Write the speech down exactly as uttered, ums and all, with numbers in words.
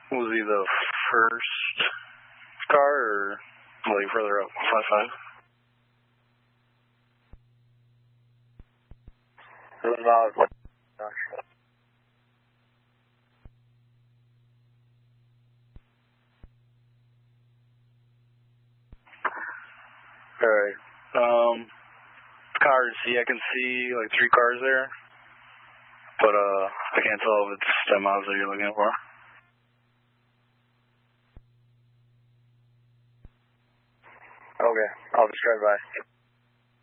Was he the first car or like further up? five five? It was about, not sure. Alright. Um, cars, see, I can see like three cars there, but uh, I can't tell if it's ten miles that you're looking for. Okay, I'll just drive by.